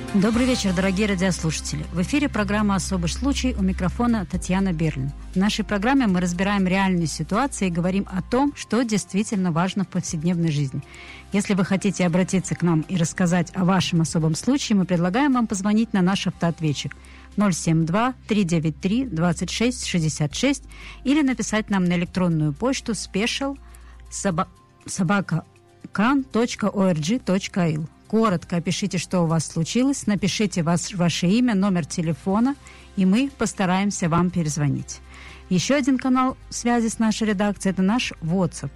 Добрый вечер, дорогие радиослушатели. В эфире программа «Особый случай», у микрофона Татьяна Берлин. В нашей программе мы разбираем реальные ситуации и говорим о том, что действительно важно в повседневной жизни. Если вы хотите обратиться к нам и рассказать о вашем особом случае, мы предлагаем вам позвонить на наш автоответчик 072-393-2666 или написать нам на электронную почту special@can.org.il. Коротко опишите, что у вас случилось, напишите ваше имя, номер телефона, и мы постараемся вам перезвонить. Еще один канал связи с нашей редакцией – это наш WhatsApp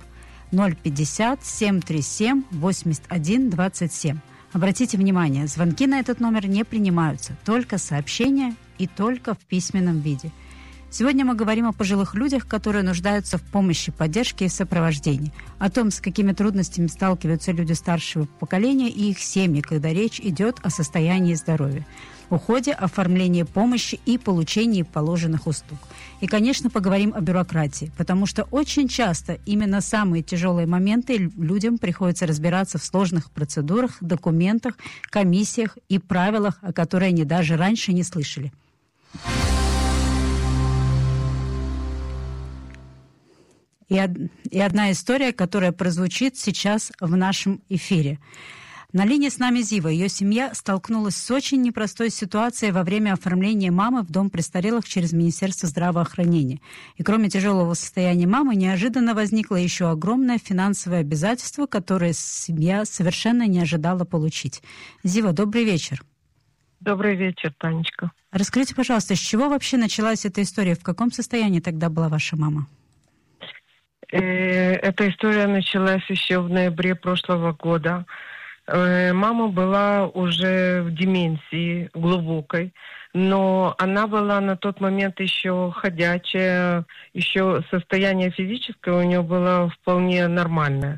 050-737-8127. Обратите внимание, звонки на этот номер не принимаются, только сообщения и только в письменном виде. Сегодня мы говорим о пожилых людях, которые нуждаются в помощи, поддержке и сопровождении, о том, с какими трудностями сталкиваются люди старшего поколения и их семьи, когда речь идет о состоянии здоровья, уходе, оформлении помощи и получении положенных услуг. И, конечно, поговорим о бюрократии, потому что очень часто именно самые тяжелые моменты людям приходится разбираться в сложных процедурах, документах, комиссиях и правилах, о которых они даже раньше не слышали. И одна история, которая прозвучит сейчас в нашем эфире. На линии с нами Зива. Ее семья столкнулась с очень непростой ситуацией во время оформления мамы в дом престарелых через Министерство здравоохранения. И кроме тяжелого состояния мамы, неожиданно возникло еще огромное финансовое обязательство, которое семья совершенно не ожидала получить. Зива, добрый вечер. Добрый вечер, Танечка. Расскажите, пожалуйста, с чего вообще началась эта история? В каком состоянии тогда была ваша мама? Эта история началась еще в ноябре прошлого года. Мама была уже в деменции глубокой, но она была на тот момент еще ходячая, еще состояние физическое у нее было вполне нормальное.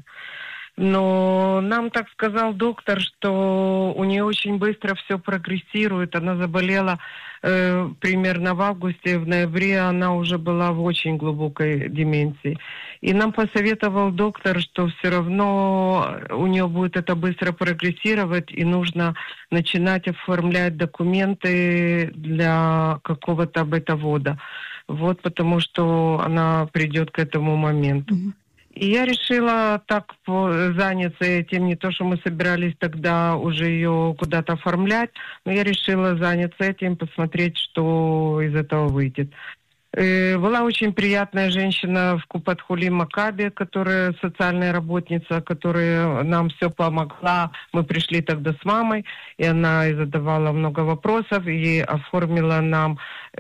Но нам так сказал доктор, что у нее очень быстро все прогрессирует. Она заболела примерно в августе, в ноябре она уже была в очень глубокой деменции. И нам посоветовал доктор, что все равно у нее будет это быстро прогрессировать, и нужно начинать оформлять документы для какого-то бытовода. Вот потому что она придет к этому моменту. И я решила так заняться этим, не то, что мы собирались тогда уже ее куда-то оформлять, но я решила заняться этим, посмотреть, что из этого выйдет. Была очень приятная женщина в Купат-Хулим Макаби, которая социальная работница, которая нам все помогла. Мы пришли тогда с мамой, и она задавала много вопросов, и оформила нам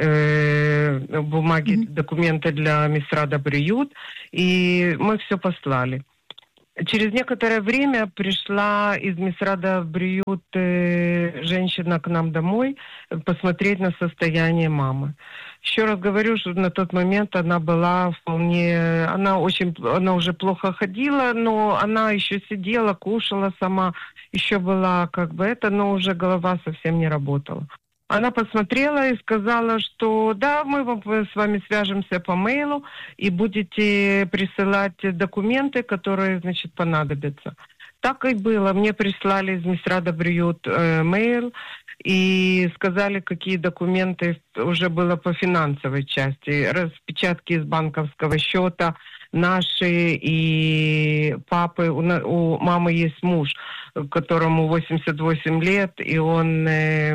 бумаги, документы для Мисрада Бриют, и мы все послали. Через некоторое время пришла из Мисрада Бриют женщина к нам домой посмотреть на состояние мамы. Еще раз говорю, что на тот момент она была вполне... Она уже плохо ходила, но она еще сидела, кушала сама, еще была но уже голова совсем не работала. Она посмотрела и сказала, что да, мы с вами свяжемся по мейлу и будете присылать документы, которые, понадобятся. Так и было. Мне прислали из Мисрада Бриют мейл и сказали, какие документы уже было по финансовой части. Распечатки из банковского счета наши и папы. У мамы есть муж, которому 88 лет, и он...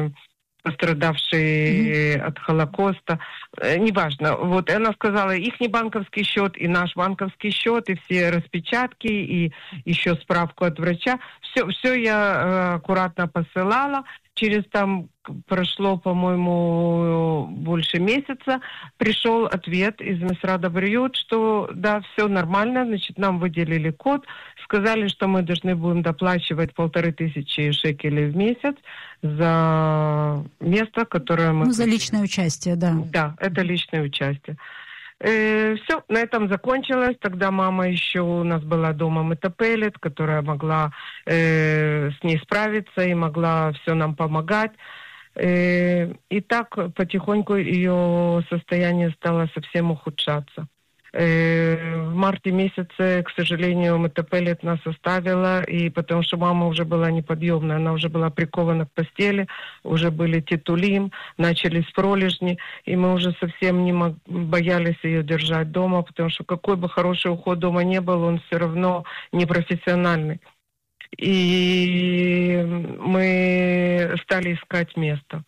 пострадавший от Холокоста, неважно. Вот она сказала, их банковский счет и наш банковский счет, и все распечатки, и еще справку от врача. Все я аккуратно посылала. Через прошло, по-моему, больше месяца, пришел ответ из Мисрада Бриют, что да, все нормально, нам выделили код, сказали, что мы должны будем доплачивать 1500 шекелей в месяц за место, которое мы... за личное участие, да. Да, это личное участие. Все, на этом закончилось. Тогда мама еще у нас была дома метапелет, которая могла с ней справиться и могла все нам помогать. И так потихоньку ее состояние стало совсем ухудшаться. В марте месяце, к сожалению, МТП нас оставила, и потому что мама уже была неподъемная, она уже была прикована к постели, уже были титулим, начались пролежни, и мы уже совсем не боялись ее держать дома, потому что какой бы хороший уход дома не был, он все равно непрофессиональный. И мы стали искать место.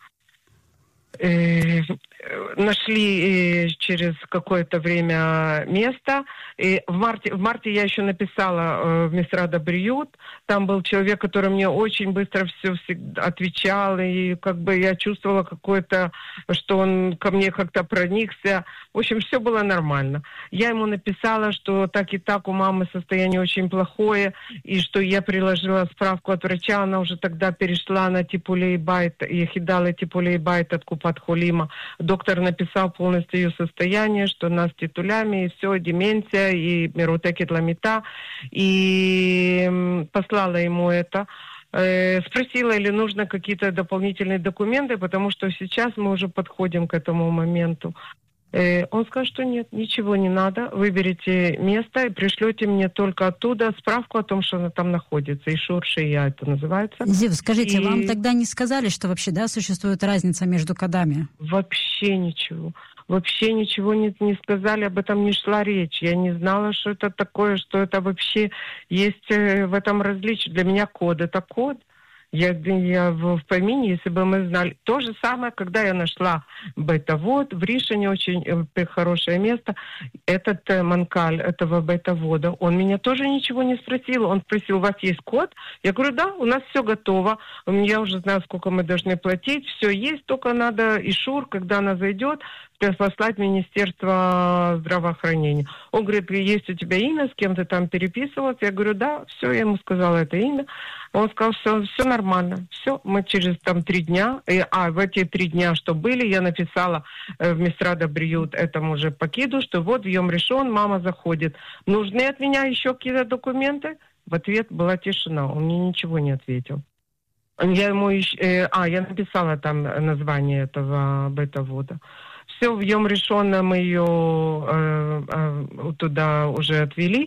Нашли через какое-то время место. И в марте я еще написала в Мисрат Абриют. Там был человек, который мне очень быстро все отвечал. И как бы я чувствовала какое-то, что он ко мне как-то проникся. В общем, все было нормально. Я ему написала, что так и так у мамы состояние очень плохое. И что я приложила справку от врача. Она уже тогда перешла на типулей байт. Ехидала типулей байт от Купат-Холима. Доктор написал полностью ее состояние, что она с титулями, и все, деменция, и мерутекетламита. И послала ему это. Спросила, или нужно какие-то дополнительные документы, потому что сейчас мы уже подходим к этому моменту. Он сказал, что нет, ничего не надо, выберите место и пришлете мне только оттуда справку о том, что она там находится. И Шуршия это называется. Зив, скажите, вам тогда не сказали, что вообще, да, существует разница между кодами? Вообще ничего. Вообще ничего не сказали, об этом не шла речь. Я не знала, что это такое, что это вообще есть в этом различие. Для меня код — это код. Я в помине, если бы мы знали. То же самое, когда я нашла бета-вод, в Ришине очень хорошее место. Этот манкаль этого бета-вода, он меня тоже ничего не спросил. Он спросил, у вас есть код? Я говорю, да, у нас все готово. Я уже знаю, сколько мы должны платить. Все есть, только надо ишур, когда она зайдет, послать в Министерство здравоохранения. Он говорит, есть у тебя имя, с кем ты там переписывался? Я говорю, да, все, я ему сказала это имя. Он сказал, все нормально. Все, мы через 3 дня, в эти 3 дня, что были, я написала в Мисрат Абриют этому же Пакиду, что вот в Йом Ришон мама заходит. Нужны от меня еще какие-то документы? В ответ была тишина, он мне ничего не ответил. Я ему я написала там название этого бета-вода. Все, в Йом Ришон мы ее туда уже отвели,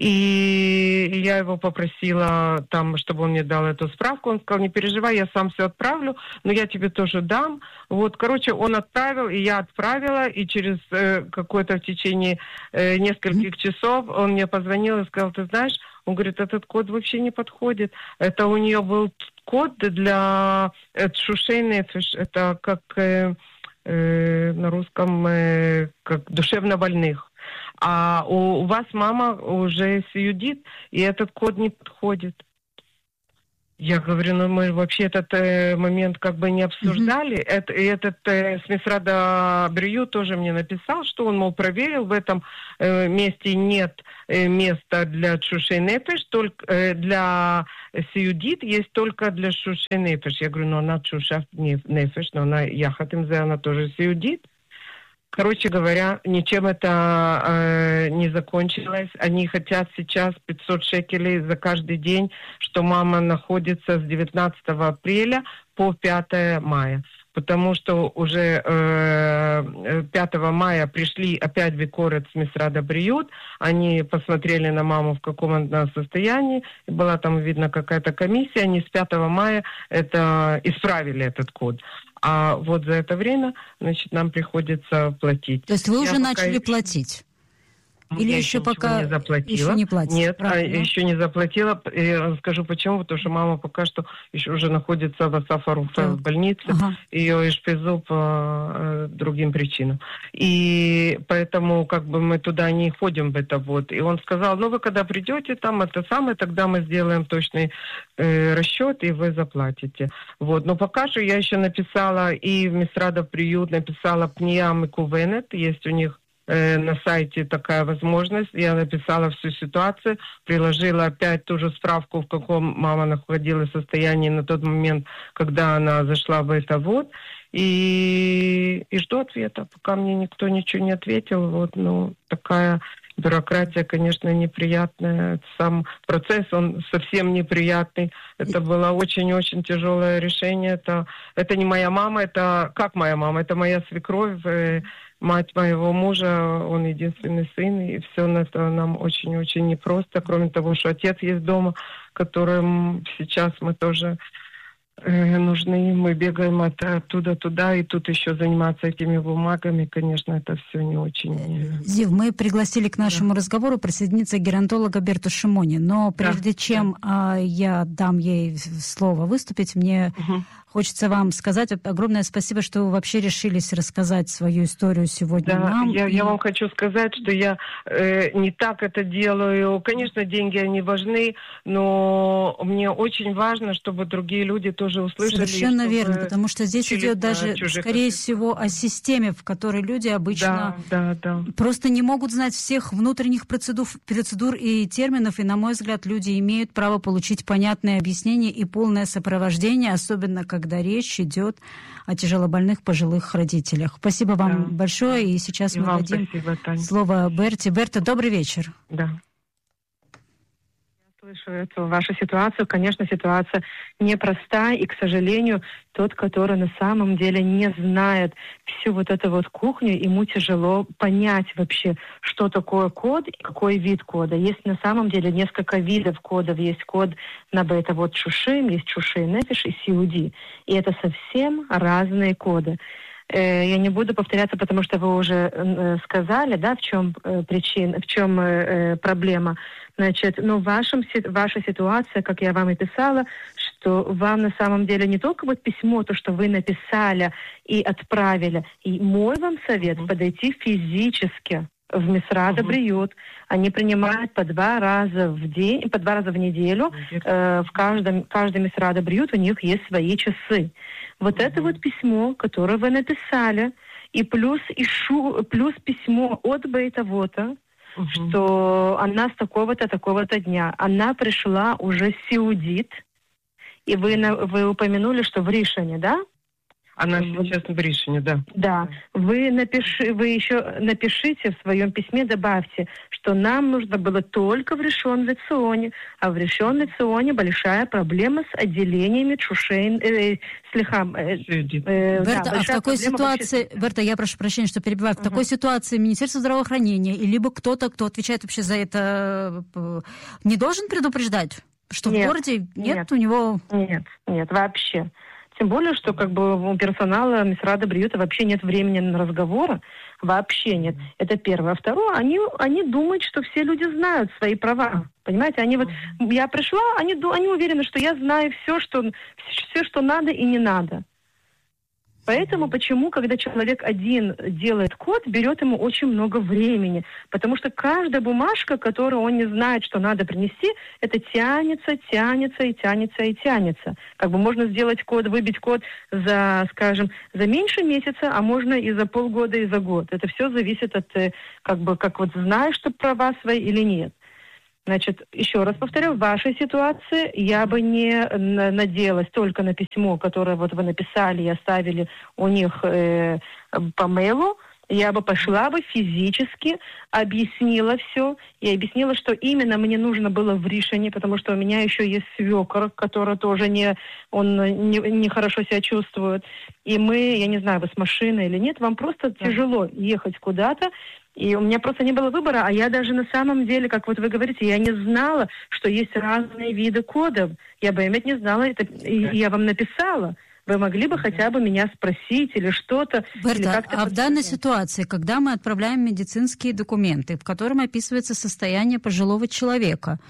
и я его попросила там, чтобы он мне дал эту справку. Он сказал, не переживай, я сам все отправлю, но я тебе тоже дам. Вот, короче, он отправил, и я отправила, и через какое-то в течение нескольких часов он мне позвонил и сказал, ты знаешь, он говорит, этот код вообще не подходит. Это у нее был код для шушейной, это как... на русском как душевнобольных. А у вас мама уже сиюдит, и этот код не подходит. Я говорю, мы вообще этот момент как бы не обсуждали. Этот с Мисрата Абриют тоже мне написал, что он, мол, проверил, в этом месте нет места для Шушей Нефеш, только для Сиюдит есть только для Шушей Нефеш. Я говорю, она Шушей Нефеш, но она Яхатимзе, она тоже Сиюдит. Короче говоря, ничем это не закончилось. Они хотят сейчас 500 шекелей за каждый день, что мама находится с 19 апреля по 5 мая. Потому что уже 5 мая пришли опять бикорет с Мисрат Абриют. Они посмотрели на маму, в каком она состоянии. И была там, видно, какая-то комиссия. Они с 5 мая это исправили этот код. А вот за это время, значит, нам приходится платить. То есть вы уже начали платить? Или я еще пока не заплатила. Еще не платите? Нет, еще не заплатила. Я скажу почему. Потому что мама пока что еще уже находится в Асафа-Руфе в больнице. Ее ишпизу по другим причинам. И поэтому как бы мы туда не ходим в это вот. И он сказал, вы когда придете там, это самое, тогда мы сделаем точный расчет, и вы заплатите. Вот. Но пока что я еще написала и в Мисрат Абриют, написала Пниям и Кувенет. Есть у них на сайте такая возможность. Я написала всю ситуацию, приложила опять ту же справку, в каком мама находилась состоянии на тот момент, когда она зашла в это вот. И жду ответа. Пока мне никто ничего не ответил. Вот, такая Бюрократия, конечно, неприятная. Сам процесс, он совсем неприятный. Это было очень-очень тяжелое решение. Это не моя мама, это как моя мама? Это моя свекровь, мать моего мужа, он единственный сын, и все это нам очень-очень непросто. Кроме того, что отец есть дома, которым сейчас мы тоже нужны, мы бегаем оттуда туда, и тут еще заниматься этими бумагами, конечно, это все не очень... Зив, мы пригласили к нашему разговору присоединиться геронтолога Берту Шимони, но прежде чем я дам ей слово выступить, мне хочется вам сказать огромное спасибо, что вы вообще решились рассказать свою историю сегодня нам. Я вам хочу сказать, что я не так это делаю. Конечно, деньги, они важны, но мне очень важно, чтобы другие люди тоже услышали. Совершенно верно, потому что здесь идет даже, скорее всего, о системе, в которой люди обычно просто не могут знать всех внутренних процедур и терминов, и, на мой взгляд, люди имеют право получить понятное объяснение и полное сопровождение, особенно когда речь идет о тяжелобольных пожилых родителях. Спасибо вам большое, и сейчас мы дадим слово Берте. Берта, добрый вечер. Да. Слышу эту вашу ситуацию. Конечно, ситуация непростая, и, к сожалению, тот, который на самом деле не знает всю вот эту вот кухню, ему тяжело понять вообще, что такое код и какой вид кода. Есть на самом деле несколько видов кодов. Есть код на бета-вот шушим, есть шуши нефиш и сиуди. И это совсем разные коды. Я не буду повторяться, потому что вы уже сказали, да, в чем причина, в чем проблема. Значит, ваша ситуация, как я вам и писала, что вам на самом деле не только вот письмо, то, что вы написали и отправили. И мой вам совет подойти физически в Мисрад Абриют. Они принимают по 2 раза в день, по 2 раза в неделю. В каждом Мисрад Абриют у них есть свои часы. Вот это вот письмо, которое вы написали, и плюс письмо от Бейтавота, что она с такого-то, такого-то дня. Она пришла уже сиудит, и вы упомянули, что в Ришоне, да? Она сейчас в Ришоне, да. Да. Вы еще напишите в своем письме, добавьте, что нам нужно было только в Ришон Леционе, а в Ришон Леционе большая проблема с отделениями Чушейн, Берта, а в такой ситуации, Берта, я прошу прощения, что перебиваю, в такой ситуации Министерство здравоохранения, и либо кто-то, кто отвечает вообще за это, не должен предупреждать, что в городе нет у него... Нет, вообще. Тем более, что как бы у персонала Мисрада Бриюта вообще нет времени на разговоры. Вообще нет. Это первое. А второе, они думают, что все люди знают свои права. Понимаете, я пришла, они уверены, что я знаю все, что надо и не надо. Поэтому почему, когда человек один делает код, берет ему очень много времени. Потому что каждая бумажка, которую он не знает, что надо принести, это тянется. Как бы можно сделать код, выбить код за меньше месяца, а можно и за полгода, и за год. Это все зависит от, как знаешь ты права свои или нет. Значит, еще раз повторю, в вашей ситуации я бы не надеялась только на письмо, которое вот вы написали и оставили у них по мейлу. Я бы пошла бы физически, объяснила все. И объяснила, что именно мне нужно было в Ришоне, потому что у меня еще есть свекор, который тоже не хорошо себя чувствует. И я не знаю, вы с машиной или нет, вам просто тяжело ехать куда-то. И у меня просто не было выбора, а я даже на самом деле, как вот вы говорите, я не знала, что есть разные виды кодов. Я бы не знала это, и я вам написала. Вы могли бы хотя бы меня спросить или что-то. Берта, а в данной ситуации, когда мы отправляем медицинские документы, в котором описывается состояние пожилого человека,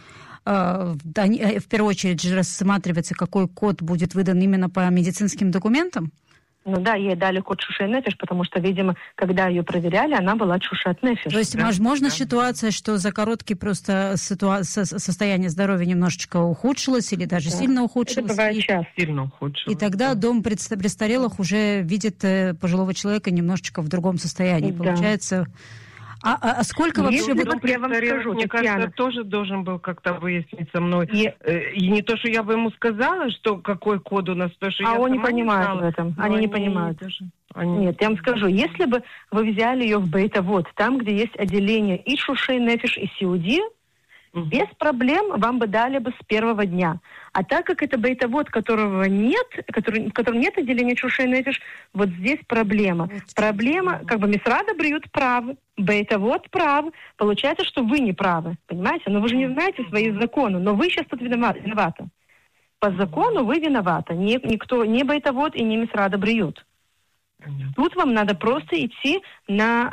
в первую очередь же рассматривается, какой код будет выдан именно по медицинским документам? Ну да, ей дали код Шушей Нефиш, потому что, видимо, когда ее проверяли, она была Чушат Нефиш. То есть возможно ситуация, что за короткий просто состояние здоровья немножечко ухудшилось или даже сильно ухудшилось? Это бывает часто. Сильно ухудшилось. И тогда дом престарелых уже видит пожилого человека немножечко в другом состоянии. Получается... А сколько вообще... Я вам скажу, мне кажется, тоже должен был как-то выяснить со мной. И не то, что я бы ему сказала, что какой код у нас, потому что я он не сама понимает знала, в этом. Они не понимают. Нет, я вам скажу, если бы вы взяли ее в бейт-авот, там, где есть отделение и шушей нефиш, и сиуди, без проблем вам бы дали бы с первого дня. А так как это бейт-авот, которого нет, в котором нет отделения шушей нефиш, вот здесь проблема. Проблема, как бы мисрада бриют правы, бейт-авот прав. Получается, что вы не правы, понимаете? Но вы же не знаете свои законы, но вы сейчас тут виноваты. По закону вы виноваты. Никто, не бейт-авот и не мисрада бриют. Тут вам надо просто идти на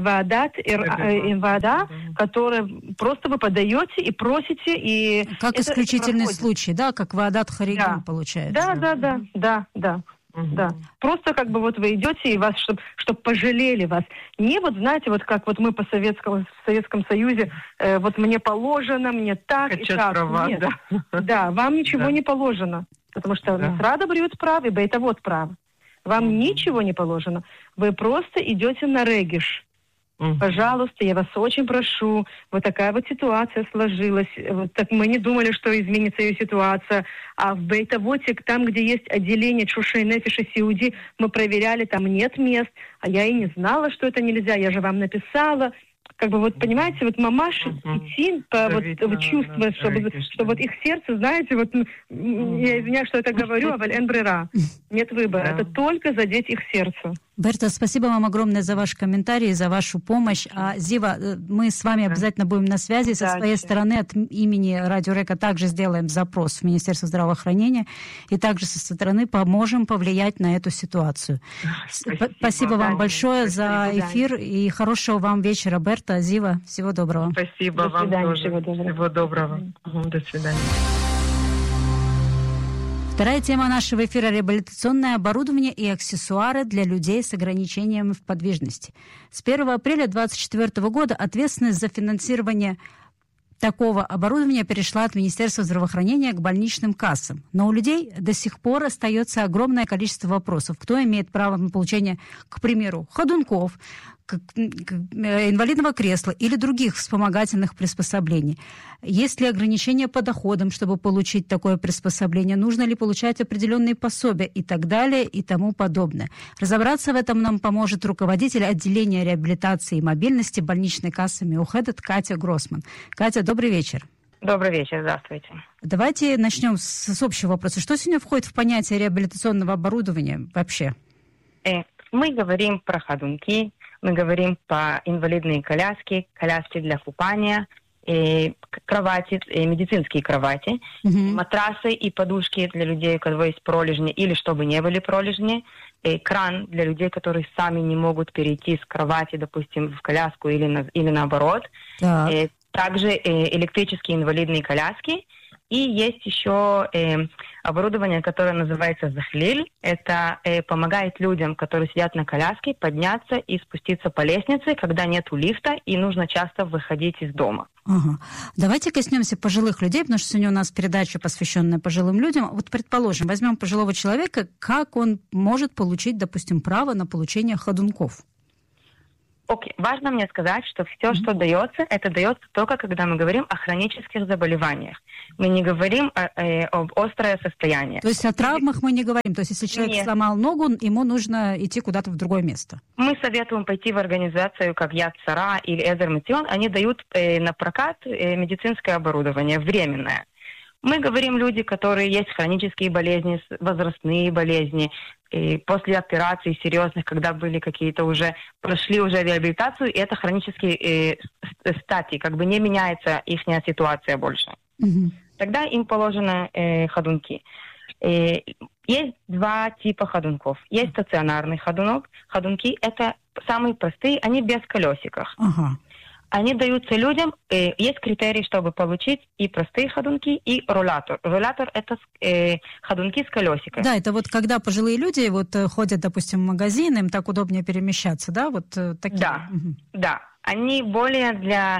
ВАДА, которое просто вы подаете и просите. И как исключительный случай, да? Как ВАДАТ Харигим получается. Да. Просто как бы вот вы идете, и вас, чтобы пожалели вас. Не вот, знаете, вот как вот мы в Советском Союзе, вот мне положено, мне так и так. Права, нет. Да, вам ничего не положено. Потому что мисрада бриют прав, и бейт-авот прав. Вам ничего не положено. Вы просто идете на региш. Пожалуйста, я вас очень прошу. Вот такая вот ситуация сложилась. Вот так мы не думали, что изменится ее ситуация. А в бейт-авоте, там, где есть отделение шушей нефиш и сиуди, мы проверяли, там нет мест. А я и не знала, что это нельзя. Я же вам написала. Как бы вот, понимаете, вот мамаши идти по вот чувствовать, чтобы вот их сердце, знаете, вот я извиняюсь, что это говорю, а валь-эн-брера. Нет выбора. Это только задеть их сердце. Берта, спасибо вам огромное за ваш комментарий, за вашу помощь. Зива, мы с вами обязательно будем на связи. Со своей стороны от имени Радио Река также сделаем запрос в Министерство здравоохранения и также со стороны поможем повлиять на эту ситуацию. Спасибо вам большое за эфир и хорошего вам вечера, Берта, Зива. Всего доброго. Спасибо вам тоже. Всего доброго. До свидания. Вторая тема нашего эфира – реабилитационное оборудование и аксессуары для людей с ограничением в подвижности. С 1 апреля 2024 года ответственность за финансирование такого оборудования перешла от Министерства здравоохранения к больничным кассам. Но у людей до сих пор остается огромное количество вопросов. Кто имеет право на получение, к примеру, ходунков, инвалидного кресла или других вспомогательных приспособлений? Есть ли ограничения по доходам, чтобы получить такое приспособление? Нужно ли получать определенные пособия и так далее и тому подобное? Разобраться в этом нам поможет руководитель отделения реабилитации и мобильности больничной кассы МИОХЭД Катя Гроссман. Катя, добрый вечер. Добрый вечер, здравствуйте. Давайте начнем с общего вопроса. Что сегодня входит в понятие реабилитационного оборудования вообще? Мы говорим про ходунки, мы говорим про инвалидные коляски, коляски для купания, кровати, медицинские кровати, матрасы и подушки для людей, у кого есть пролежни или чтобы не были пролежни, кран для людей, которые сами не могут перейти с кровати, допустим, в коляску или наоборот. Также электрические инвалидные коляски. И есть еще оборудование, которое называется захлиль. Это помогает людям, которые сидят на коляске, подняться и спуститься по лестнице, когда нету лифта и нужно часто выходить из дома. Ага. Давайте коснемся пожилых людей, потому что сегодня у нас передача, посвященная пожилым людям. Вот, предположим, возьмем пожилого человека, как он может получить, допустим, право на получение ходунков? Окей. Важно мне сказать, что все, что дается, это дается только, когда мы говорим о хронических заболеваниях. Мы не говорим об острое состояние. То есть о травмах мы не говорим? То есть если человек сломал ногу, ему нужно идти куда-то в другое место? Мы советуем пойти в организацию, как Яд Сара или Эзер Мицион. Они дают на прокат медицинское оборудование, временное. Мы говорим люди, которые есть хронические болезни, возрастные болезни, и после операций серьезных, когда были какие-то уже, прошли уже реабилитацию, и это хронические стадии, как бы не меняется их ситуация больше. Тогда им положено ходунки. Есть два типа ходунков. Есть стационарный ходунок. Ходунки это самые простые, они без колесиков. Они даются людям, есть критерии, чтобы получить и простые ходунки, и рулятор. Рулятор – это ходунки с колесиками. Да, это вот когда пожилые люди вот ходят, допустим, в магазин, им так удобнее перемещаться, да? Вот такие. Да, да. Они более для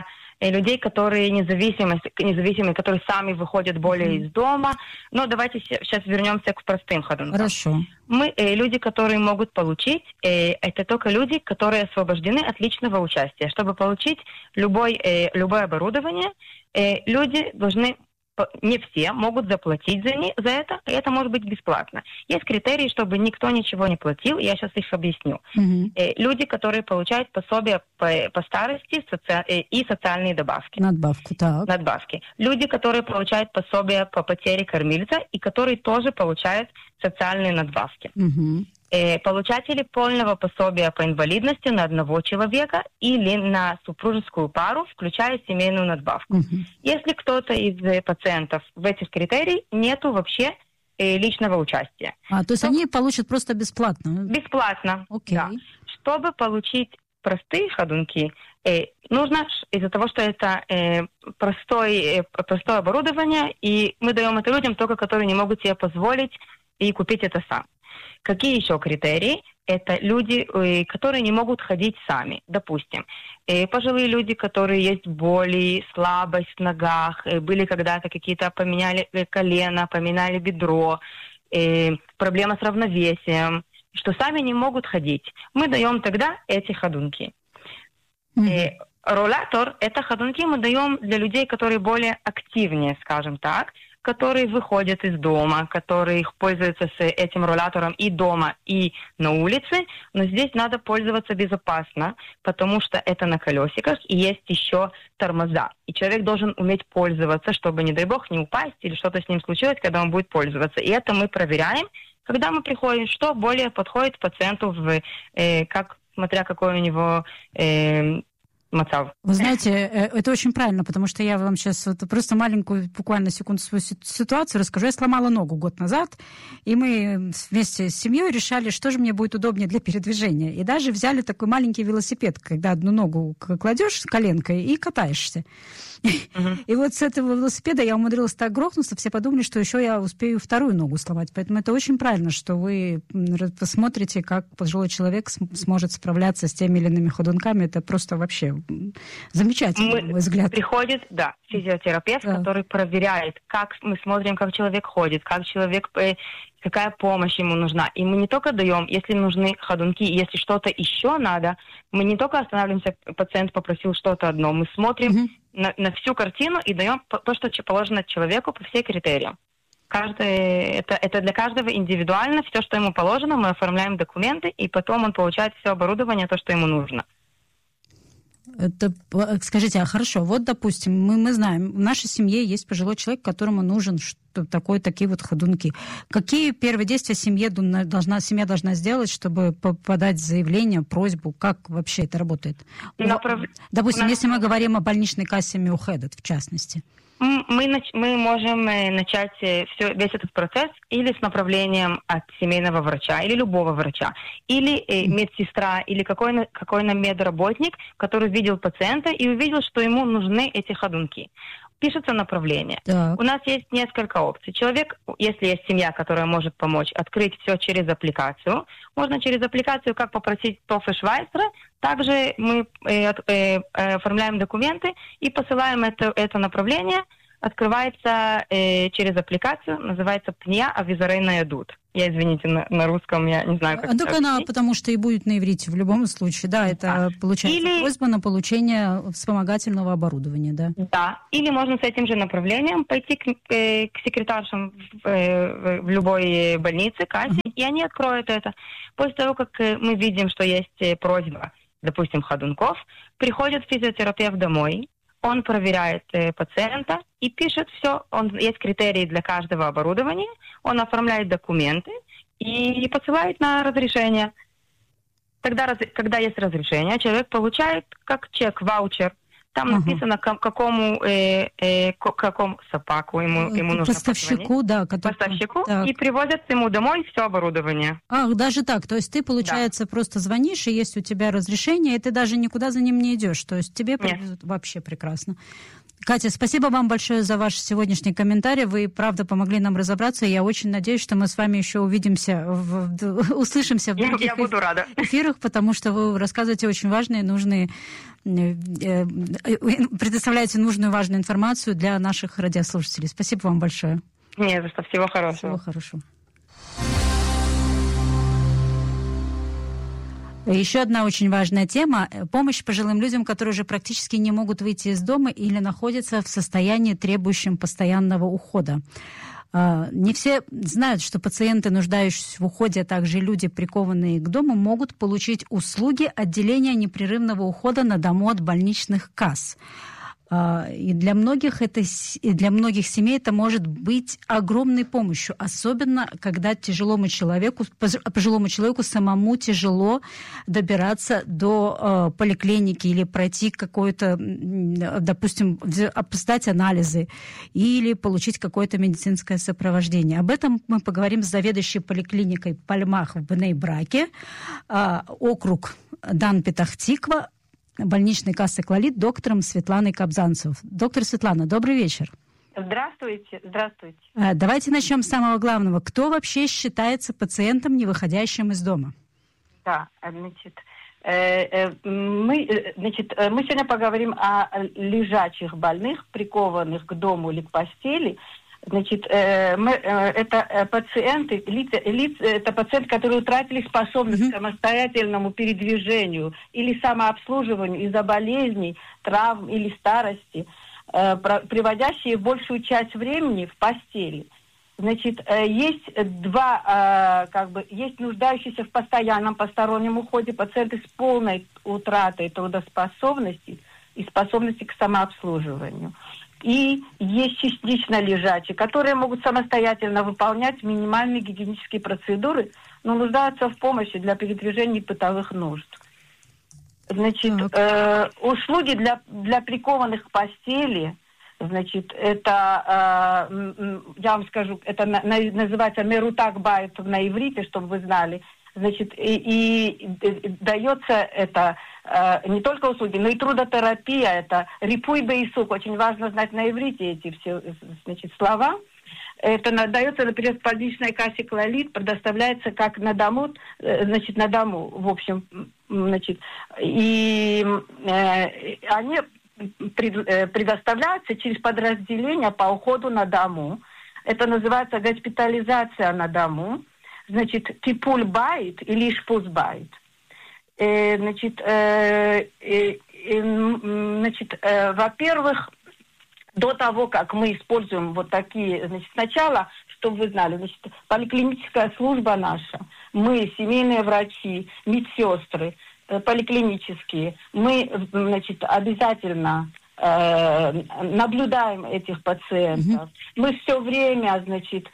людей, которые независимые, которые сами выходят более из дома. Но давайте сейчас вернемся к простым ходункам. Хорошо. Люди, которые могут получить, это только люди, которые освобождены от личного участия. Чтобы получить любое оборудование, люди должны... Не все могут заплатить за это, и это может быть бесплатно. Есть критерии, чтобы никто ничего не платил, я сейчас их объясню. Люди, которые получают пособие по старости и социальные добавки. Надбавку, так. Надбавки. Люди, которые получают пособие по потере кормильца и которые тоже получают социальные надбавки. Получатели полного пособия по инвалидности на одного человека или на супружескую пару, включая семейную надбавку. Если кто-то из пациентов в этих критериях, нету вообще личного участия. То есть они получат просто бесплатно? Бесплатно, Окей. да. Чтобы получить простые ходунки, нужно, из-за того, что это простое оборудование, и мы даем это людям только, которые не могут себе позволить и купить это сам. Какие еще критерии? Это люди, которые не могут ходить сами. Допустим, пожилые люди, которые есть боли, слабость в ногах, были когда-то какие-то, поменяли колено, поменяли бедро, проблема с равновесием, что сами не могут ходить. Мы даем тогда эти ходунки. Роллатор – это ходунки мы даем для людей, которые более активнее, скажем так, которые выходят из дома, которые пользуются с этим роллятором и дома, и на улице. Но здесь надо пользоваться безопасно, потому что это на колесиках, и есть еще тормоза. И человек должен уметь пользоваться, чтобы, не дай бог, не упасть или что-то с ним случилось, когда он будет пользоваться. И это мы проверяем, когда мы приходим, что более подходит пациенту, смотря какой у него... Вы знаете, это очень правильно, потому что я вам сейчас просто маленькую, буквально секунду свою ситуацию расскажу. Я сломала ногу год назад, и мы вместе с семьей решали, что же мне будет удобнее для передвижения. И даже взяли такой маленький велосипед, когда одну ногу кладешь коленкой и катаешься. И вот с этого велосипеда я умудрилась так грохнуться, все подумали, что еще я успею вторую ногу сломать. Поэтому это очень правильно, что вы посмотрите, как пожилой человек сможет справляться с теми или иными ходунками. Это просто вообще замечательный, на мой взгляд. Приходит, физиотерапевт, который проверяет, как мы смотрим, как человек ходит, какая помощь ему нужна. И мы не только даем, если нужны ходунки, если что-то еще надо, мы не только останавливаемся, пациент попросил что-то одно, мы смотрим на всю картину и даем то, что положено человеку по всем критериям. Это для каждого индивидуально, все, что ему положено, мы оформляем документы, и потом он получает все оборудование, то, что ему нужно. Скажите, хорошо, вот, допустим, мы знаем, в нашей семье есть пожилой человек, которому нужен такие вот ходунки. Какие первые действия семья должна сделать, чтобы подать заявление, просьбу? Как вообще это работает? Допустим, если мы говорим о больничной кассе Миухедет, в частности. Мы можем начать весь этот процесс или с направлением от семейного врача, или любого врача, или медсестра, или какой-то медработник, который видел пациента и увидел, что ему нужны эти ходунки. Пишется направление. Так. У нас есть несколько опций. Человек, если есть семья, которая может помочь, открыть все через аппликацию. Можно через аппликацию, как попросить Тофе Швайцера. Также мы оформляем документы и посылаем это направление. Открывается через аппликацию, называется «Пния Авизарейная Дуд». Я, извините, на русском я не знаю, как это только она, потому что и будет на иврите в любом случае, да, это получается просьба на получение вспомогательного оборудования, да. Да, или можно с этим же направлением пойти к секретаршам в любой больнице, кассе, и они откроют это. После того, как мы видим, что есть просьба, допустим, ходунков, приходит физиотерапевт домой, он проверяет пациента и пишет все. Есть критерии для каждого оборудования. Он оформляет документы и посылает на разрешение. Тогда, когда есть разрешение, человек получает как чек, ваучер. Там написано, какому сапаку ему нужно поставщику, да, поставщику, и привозят ему домой все оборудование. Даже так, то есть ты, получается, просто звонишь, и есть у тебя разрешение, и ты даже никуда за ним не идешь, то есть тебе привезут. Вообще прекрасно. Катя, спасибо вам большое за ваш сегодняшний комментарий. Вы, правда, помогли нам разобраться. Я очень надеюсь, что мы с вами еще увидимся, услышимся в других эфирах, потому что вы рассказываете очень важные, нужные, предоставляете нужную, важную информацию для наших радиослушателей. Спасибо вам большое. Не за что. Всего хорошего. Всего хорошего. Еще одна очень важная тема – помощь пожилым людям, которые уже практически не могут выйти из дома или находятся в состоянии, требующем постоянного ухода. Не все знают, что пациенты, нуждающиеся в уходе, а также люди, прикованные к дому, могут получить услуги отделения непрерывного ухода на дому от больничных касс. И для многих семей это может быть огромной помощью, особенно когда пожилому человеку самому тяжело добираться до поликлиники или пройти какое-то, допустим, сдать анализы или получить какое-то медицинское сопровождение. Об этом мы поговорим с заведующей поликлиникой Пальмах в Бней-Браке, округ Дан-Петах-Тиква, больничной кассы «Клалит», доктором Светланой Кобзанцевой. Доктор Светлана, добрый вечер. Здравствуйте. Давайте начнем с самого главного. Кто вообще считается пациентом, не выходящим из дома? Да, мы сегодня поговорим о лежачих больных, прикованных к дому или к постели. Это пациенты, это пациенты, которые утратили способность к самостоятельному передвижению или самообслуживанию из-за болезней, травм или старости, приводящие большую часть времени в постели. Есть есть нуждающиеся в постоянном постороннем уходе пациенты с полной утратой трудоспособности и способности к самообслуживанию. И есть частично лежачие, которые могут самостоятельно выполнять минимальные гигиенические процедуры, но нуждаются в помощи для передвижения бытовых нужд. Услуги для прикованных к постели, это, я вам скажу, это называется мерутак-байт на иврите, чтобы вы знали. И дается это не только услуги, но и трудотерапия, это рипуй бейсук, очень важно знать на иврите эти все слова. Это дается, например, в больничной кассе «Клалит», предоставляется как на дому, в общем, и они предоставляются через подразделения по уходу на дому. Это называется госпитализация на дому. Типуль байт или шпуз байт. Во-первых, до того, как мы используем вот такие, сначала, чтобы вы знали, поликлиническая служба наша, мы, семейные врачи, медсестры, поликлинические, мы, обязательно наблюдаем этих пациентов. Мы все время,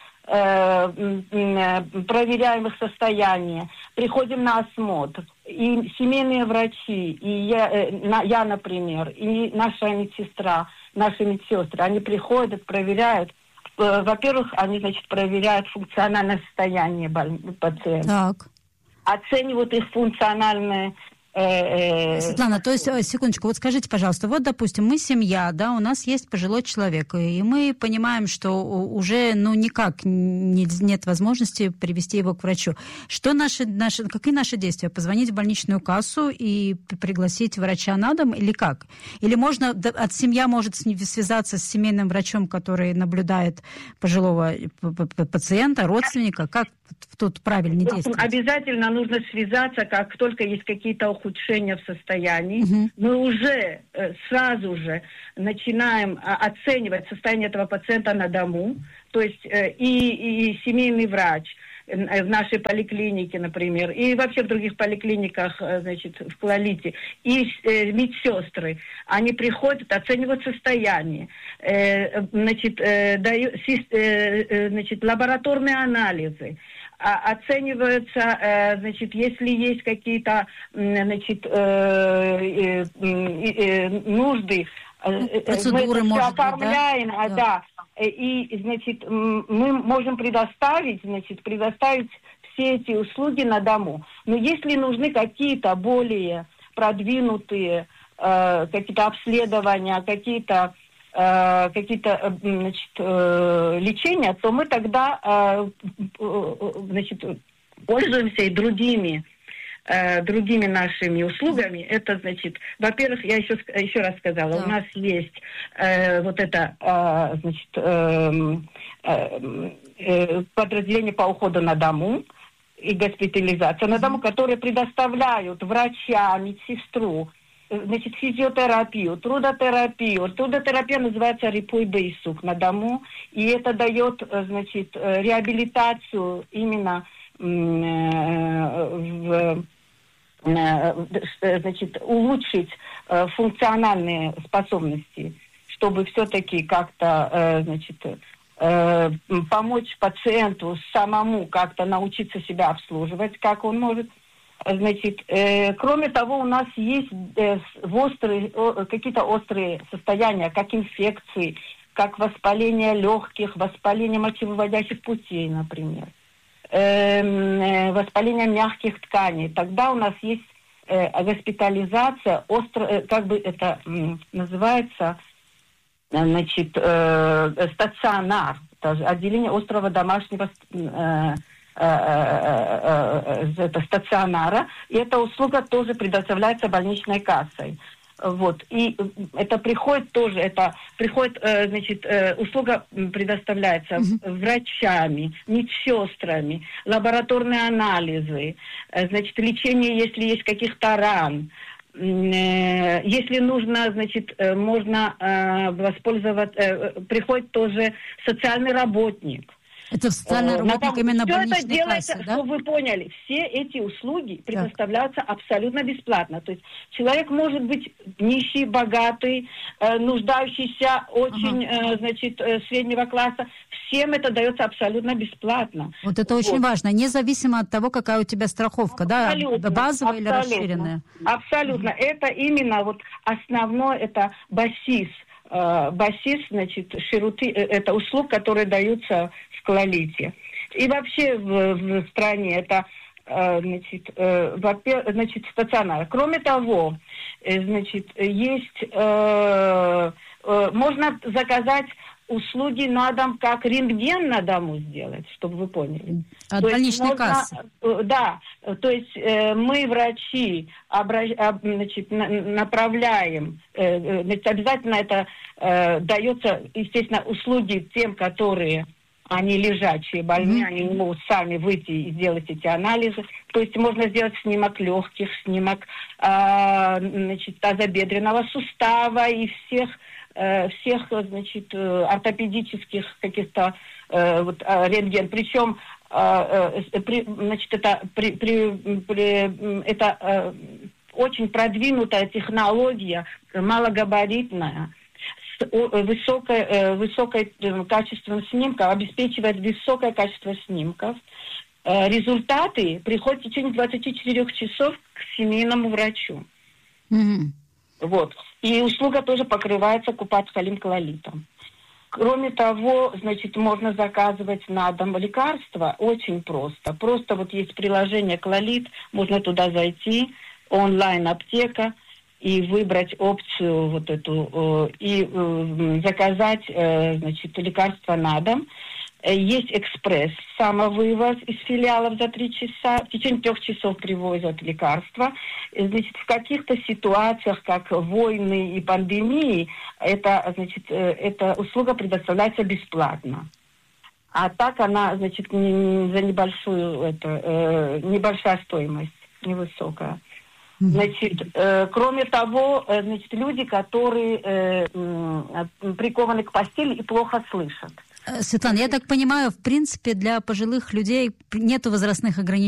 проверяем их состояние, приходим на осмотр. И семейные врачи, и я, например, и наша медсестра, наши медсестры, они приходят, проверяют. Во-первых, они, проверяют функциональное состояние пациента. Так. Оценивают их функциональное. Светлана, то есть, секундочку, вот скажите, пожалуйста, вот, допустим, мы семья, да, у нас есть пожилой человек, и мы понимаем, что уже, никак нет возможности привести его к врачу. Что какие наши действия? Позвонить в больничную кассу и пригласить врача на дом или как? Или семья может связаться с семейным врачом, который наблюдает пожилого пациента, родственника? Как тут правильнее действовать? Обязательно нужно связаться, как только есть какие-то ухудшения в состоянии. Мы уже сразу же начинаем оценивать состояние этого пациента на дому. То есть и семейный врач в нашей поликлинике, например, и вообще в других поликлиниках, в Клалите, и медсестры, они приходят, оценивают состояние, дают лабораторные анализы, оцениваются, если есть какие-то, нужды, процедуры, мы может оформляем, быть, да? И, мы можем предоставить все эти услуги на дому. Но если нужны какие-то более продвинутые какие-то обследования, какие-то какие-то, значит, лечения, то мы тогда, значит, пользуемся и другими нашими услугами. Это, значит, во-первых, я еще раз сказала, у нас есть вот это, значит, подразделение по уходу на дому и госпитализация на дому, которые предоставляют врача, медсестру, значит, физиотерапию, трудотерапию. Трудотерапия называется рипой бейсук на дому, и это дает, значит, реабилитацию именно значит, улучшить функциональные способности, чтобы все-таки как-то, значит, помочь пациенту самому как-то научиться себя обслуживать, как он может. Значит, кроме того, у нас есть какие-то острые состояния, как инфекции, как воспаление легких, воспаление мочевыводящих путей, например. Воспаление мягких тканей. Тогда у нас есть госпитализация, как бы это называется, значит, стационар, отделение острого домашнего стационара, и эта услуга тоже предоставляется больничной кассой. Вот. И это приходит тоже, значит, услуга предоставляется врачами, медсестрами, лабораторные анализы, значит, лечение, если есть каких-то ран. Если нужно, значит, можно воспользоваться, приходит тоже социальный работник. Это социальный работник именно больничной кассы, да? Чтобы вы поняли, все эти услуги предоставляются абсолютно бесплатно. То есть человек может быть нищий, богатый, нуждающийся, очень, значит, среднего класса. Всем это дается абсолютно бесплатно. Вот это очень важно, независимо от того, какая у тебя страховка, абсолютно, да? Базовая или расширенная? Абсолютно. Это именно вот основное, это басис. Басис, значит, шируты, это услуг, которые даются в Клалите. И вообще в стране это, значит, значит, стационар. Кроме того, значит, есть, можно заказать услуги на дом, как рентген на дому сделать, чтобы вы поняли. От больничной кассы. Да, то есть мы, врачи, значит, направляем, значит, обязательно это дается, естественно, услуги тем, которые, они лежачие, больные, они не могут сами выйти и сделать эти анализы. То есть можно сделать снимок легких, снимок, значит, тазобедренного сустава и всех, значит, ортопедических каких-то вот, рентген. Причем, значит, это очень продвинутая технология, малогабаритная, с высоким качеством снимков, обеспечивает высокое качество снимков. Результаты приходят в течение 24 часов к семейному врачу. Вот. И услуга тоже покрывается Купат-Халим Клалитом. Кроме того, значит, можно заказывать на дом лекарства очень просто. Просто вот есть приложение Клалит, можно туда зайти, онлайн-аптека, и выбрать опцию вот эту, и заказать, значит, лекарства на дом. Есть экспресс, самовывоз из филиалов за 3 часа. В течение 3 часов привозят лекарства. Значит, в каких-то ситуациях, как войны и пандемии, это, значит, эта услуга предоставляется бесплатно. А так она, значит, за небольшую, небольшая стоимость, невысокая. Значит, кроме того, значит, люди, которые прикованы к постели и плохо слышат. Светлана, я так понимаю, в принципе, для пожилых людей нет возрастных ограничений.